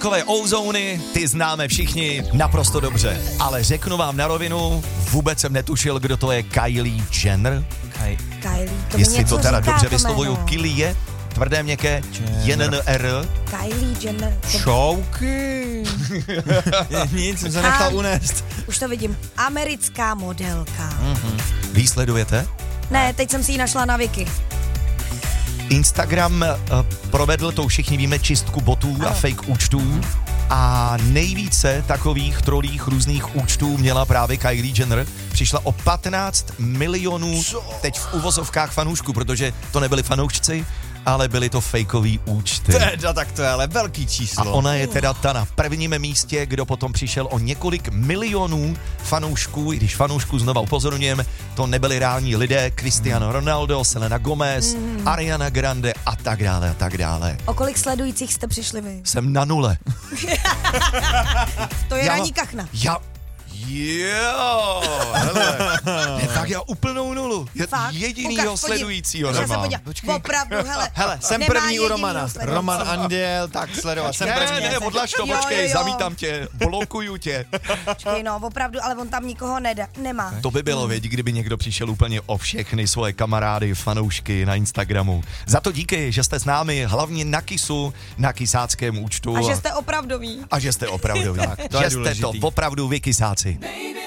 Takové ozóny, ty známe všichni naprosto dobře. Ale řeknu vám na rovinu, vůbec jsem netušil, kdo to je Kylie Jenner. Kylie, to Jestli něco to teda říká, dobře to vyslovuju, jméno. Kylie, tvrdé měkké, JNR. Kylie Jenner. Šouky. Nic, jsem se nechal unést. Už to vidím. Americká modelka. Vy ji sledujete? Ne, teď jsem si ji našla na Wiki. Instagram provedl, to všichni víme, čistku botů a fake účtů a nejvíce takových trolích různých účtů měla právě Kylie Jenner. Přišla o 15 milionů teď v uvozovkách fanoušků, protože to nebyli fanoušci, ale byly to fakeový účty. Teda, tak to je ale velký A číslo. ona je teda ta na prvním místě, kdo potom přišel o několik milionů fanoušků, i když fanoušků znova upozorňujeme, to nebyli reální lidé, Cristiano Ronaldo, Selena Gomez, Ariana Grande a tak dále a tak dále. O kolik sledujících jste přišli vy? Jsem na nule. To je ranní kachna. Jo, hele, ne, tak já úplnou nulu. Fakt? Jedinýho Ukaž, podívej. sledujícího Já se nemám. podívám. Opravdu, hele. Hele, jsem nemá první u jedinýho Romana. sledujícího. Roman Anděl, tak sledovat. Jsem první. Ne, odlaž to, Jo, počkej, jo, jo. zamítám tě, blokuju tě. Počkej, no, opravdu, ale on tam nikoho nemá. To by bylo, věď, kdyby někdo přišel úplně o všechny svoje kamarády, fanoušky na Instagramu. Za to díky, že jste s námi, hlavně na Kisu, na kysáckém účtu. A že jste opravdoví. A že jste opravdu, tak. to je Že jste to důležitý. opravdu vy kysáci.